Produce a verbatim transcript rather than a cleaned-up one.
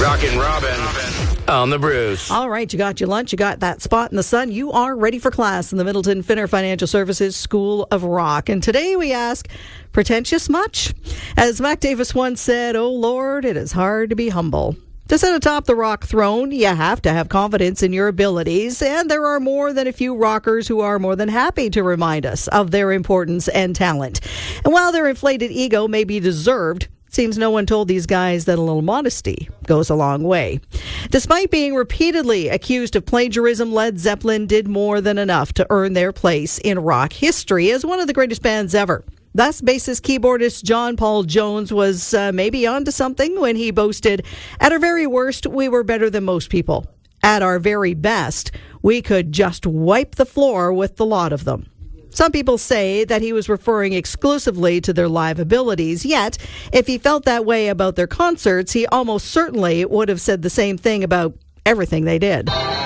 Rockin' Robin on the Bruce. All right, you got your lunch, you got that spot in the sun. You are ready for class in the Middleton Finner Financial Services School of Rock. And today we ask, pretentious much? As Mac Davis once said, oh Lord, it is hard to be humble. To sit atop the rock throne, you have to have confidence in your abilities, and there are more than a few rockers who are more than happy to remind us of their importance and talent. And while their inflated ego may be deserved, it seems no one told these guys that a little modesty goes a long way. Despite being repeatedly accused of plagiarism, Led Zeppelin did more than enough to earn their place in rock history as one of the greatest bands ever. Thus, bassist keyboardist John Paul Jones was uh, maybe onto something when he boasted, "At our very worst, we were better than most people. At our very best, we could just wipe the floor with the lot of them." Some people say that he was referring exclusively to their live abilities, yet if he felt that way about their concerts, he almost certainly would have said the same thing about everything they did.